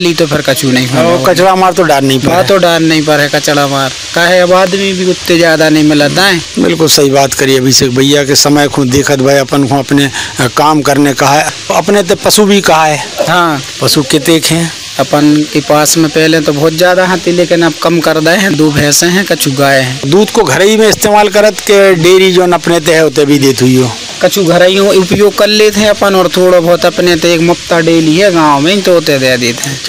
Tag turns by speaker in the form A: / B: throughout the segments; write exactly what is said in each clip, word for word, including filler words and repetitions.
A: ली तो फिर कछु नहीं
B: और कचरा मार तो डाल नहीं पा
A: तो डाल नहीं पा रहे कचरा मार काहे अब आदमी भी उतने ज्यादा नहीं मिलता है।
B: बिल्कुल सही बात करिए अभिषेक भैया के समय को देखत भाई अपन को अपने काम करने का है, अपने तो पशु भी कहा है।
A: हाँ
B: पशु कितने हैं
A: अपन के पास में पहले तो बहुत ज्यादा हाथी लेकिन अब कम कर दे हैं। दो भैंसे हैं कछु गाय हैं।
B: दूध को घर ही में इस्तेमाल करत के डेयरी जो अपने ते है उते भी देती हुई हो
A: कछु घर ही उपयोग कर लेते हैं अपन और थोड़ा बहुत अपने तो एक मुफ्ता डेली है गाँव में तो उते दे देते हैं।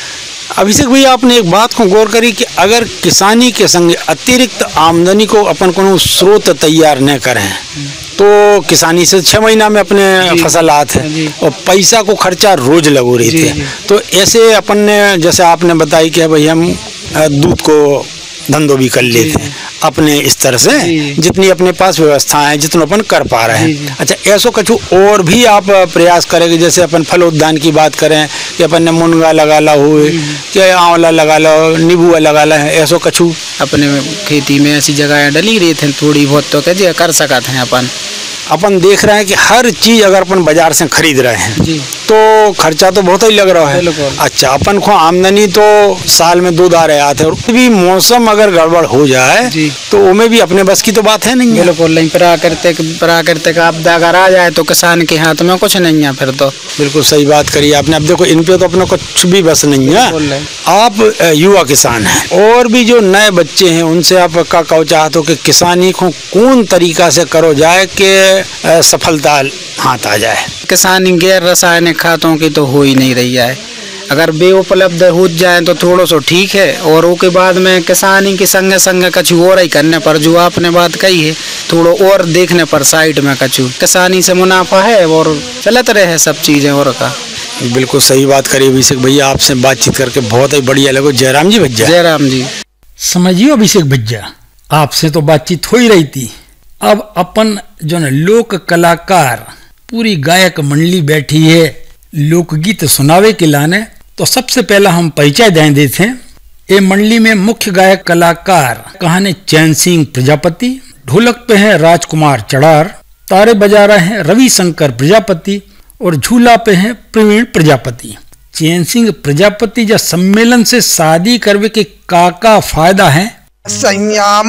B: अभिषेक भैया आपने एक बात को गौर करी कि अगर किसानी के संग अतिरिक्त आमदनी को अपन को स्रोत तैयार न करें तो किसानी से छह महीना में अपने फसल आते हैं और पैसा को खर्चा रोज लगो रही थे। तो ऐसे अपन ने जैसे आपने बताई कि भाई हम दूध को धंधो भी कर लेते हैं अपने स्तर से जितनी अपने पास व्यवस्था है जितना अपन कर पा रहे हैं। अच्छा ऐसा कुछ और भी आप प्रयास करेंगे जैसे अपन फलोद्यान की बात करें कि अपन ने मुनगा लगा ला हुए कि आंवला लगा लो नींबू लगा ला है ऐसा कुछ
A: अपने खेती में ऐसी जगह डली रही थे थोड़ी बहुत तो क्या कर सकते हैं अपन।
B: अपन देख रहे हैं कि हर चीज अगर अपन बाजार से खरीद रहे हैं जी। तो खर्चा तो बहुत ही लग रहा है। अच्छा अपन को आमदनी तो साल में दो दारे आते हैं और भी मौसम अगर गड़बड़ हो जाए जी। तो उनमें भी अपने बस की तो बात है नहीं।
A: बिल्कुल नहीं प्राकृतिक प्राकृतिक आपदा अगर आ जाए तो किसान के हाथ में कुछ नहीं है फिर तो।
B: बिल्कुल सही बात करी आपने। अब देखो इन पे तो अपना कुछ भी बस नहीं है। आप युवा किसान हैं और भी जो नए बच्चे हैं उनसे आप क्या कहो चाहते हो कि किसानी को कौन तरीका से करो जाए कि सफलता हाथ आ जाए।
A: किसानी गैर रासायनिक खादों की तो हो ही नहीं रही है। अगर बे उपलब्ध हो जाए तो थोड़ा सो ठीक है और उसके बाद में किसानी के संगे संगे कछु और ही करने पर जो आपने बात कही है थोड़ा और देखने पर साइड में कछु किसानी से मुनाफा है और चलत रहे सब चीजें और का।
B: बिल्कुल सही बात करिए अभिषेक भैया आपसे बातचीत करके बहुत ही बढ़िया लगा। जयराम जी भैया।
A: जयराम जी।
C: समझिए अभिषेक भैया आपसे तो बातचीत हो ही रही थी। अब अपन जो न लोक कलाकार पूरी गायक मंडली बैठी है लोकगीत सुनावे के लाने तो सबसे पहला हम परिचय दें देते हैं। ये मंडली में मुख्य गायक कलाकार कहानी चैन सिंह प्रजापति, ढोलक पे हैं राजकुमार चढ़ार, तारे बजा रहे हैं रविशंकर प्रजापति और झूला पे हैं प्रवीण प्रजापति। चैन सिंह प्रजापति जब सम्मेलन से शादी करवे के काका फायदा है।